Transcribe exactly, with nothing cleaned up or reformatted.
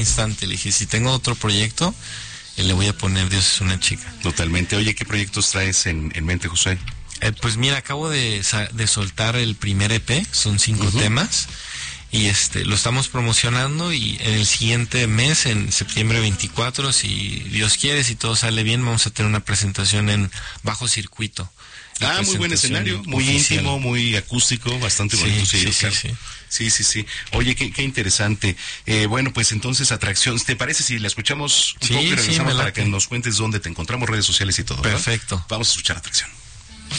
instante. Le dije, si tengo otro proyecto, eh, le voy a poner Dios es una chica. Totalmente. Oye, ¿qué proyectos traes en, en mente, Josué? Eh, pues mira, acabo de, de soltar el primer E P, son cinco uh-huh. temas, y este lo estamos promocionando, y en el siguiente mes, en septiembre veinticuatro, si Dios quiere, si todo sale bien, vamos a tener una presentación en Bajo Circuito. Ah, muy buen escenario, muy oficial. Íntimo, muy acústico, bastante sí, bonito. Sí, sí, sí, sí. Sí, sí, sí. Oye, qué, qué interesante. Eh, bueno, pues entonces, Atracción, ¿te parece si la escuchamos un sí, poco y regresamos sí, para que nos cuentes dónde te encontramos, redes sociales y todo? Perfecto. ¿Verdad? Vamos a escuchar Atracción.